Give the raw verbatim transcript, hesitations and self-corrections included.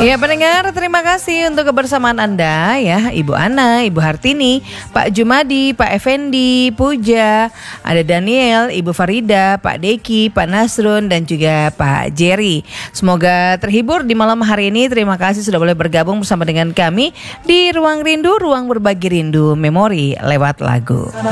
Ya pendengar, terima kasih untuk kebersamaan Anda ya, Ibu Ana, Ibu Hartini, Pak Jumadi, Pak Effendi, Puja, ada Daniel, Ibu Farida, Pak Deki, Pak Nasrun, dan juga Pak Jerry. Semoga terhibur di malam hari ini. Terima kasih sudah boleh bergabung bersama dengan kami di Ruang Rindu, ruang berbagi rindu memori lewat lagu.